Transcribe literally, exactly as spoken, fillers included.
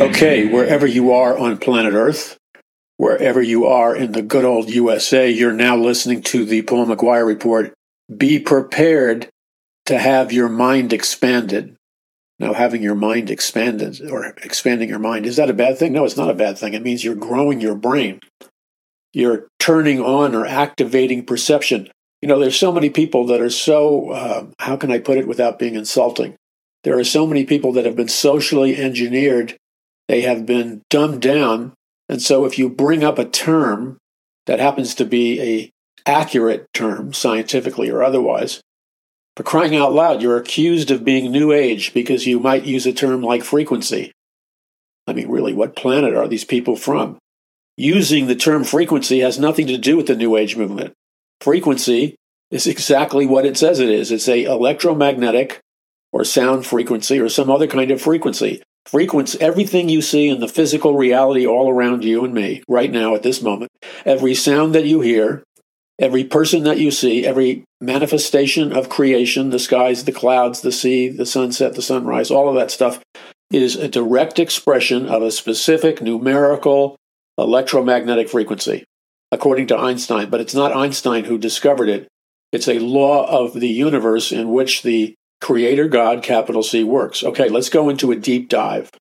Okay, wherever you are on planet Earth, wherever you are in the good old U S A, you're now listening to the Paul McGuire Report. Be prepared to have your mind expanded. Now, having your mind expanded or expanding your mind, is that a bad thing? No, it's not a bad thing. It means you're growing your brain. You're turning on or activating perception. You know, there's so many people that are so, uh, how can I put it without being insulting? There are so many people that have been socially engineered. They have been dumbed down. And so if you bring up a term that happens to be a accurate term, scientifically or otherwise, for crying out loud, you're accused of being New Age because you might use a term like frequency. I mean, really, what planet are these people from? Using the term frequency has nothing to do with the New Age movement. Frequency is exactly what it says it is. It's a electromagnetic or sound frequency or some other kind of frequency. Frequency, everything you see in the physical reality all around you and me right now at this moment, every sound that you hear, every person that you see, every manifestation of creation, the skies, the clouds, the sea, the sunset, the sunrise, all of that stuff is a direct expression of a specific numerical electromagnetic frequency, according to Einstein. But it's not Einstein who discovered it. It's a law of the universe in which the Creator God, capital C, works. Okay, let's go into a deep dive.